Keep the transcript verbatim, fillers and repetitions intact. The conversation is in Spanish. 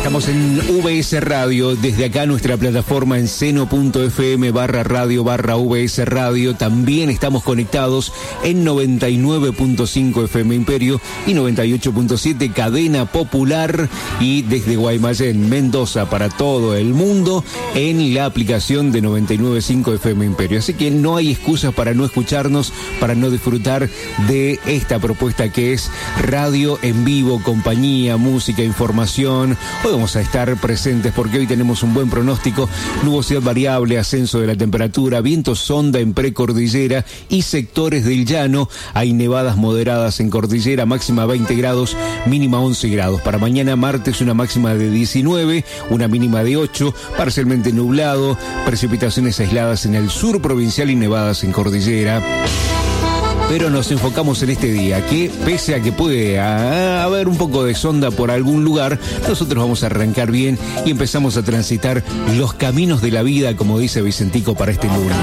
Estamos en V S Radio, desde acá nuestra plataforma en seno.fm barra radio barra VS Radio. También estamos conectados en noventa y nueve punto cinco F M Imperio y noventa y ocho punto siete Cadena Popular, y desde Guaymallén, Mendoza, para todo el mundo en la aplicación de noventa y nueve punto cinco F M Imperio. Así que no hay excusas para no escucharnos, para no disfrutar de esta propuesta que es radio en vivo, compañía, música, información. Hoy vamos a estar presentes porque hoy tenemos un buen pronóstico: nubosidad variable, ascenso de la temperatura, viento sonda en precordillera y sectores del llano. Hay nevadas moderadas en cordillera, máxima veinte grados, mínima once grados. Para mañana martes una máxima de diecinueve, una mínima de ocho, parcialmente nublado, precipitaciones aisladas en el sur provincial y nevadas en cordillera. Pero nos enfocamos en este día, que pese a que puede haber un poco de sonda por algún lugar, nosotros vamos a arrancar bien y empezamos a transitar los caminos de la vida, como dice Vicentico, para este lunes.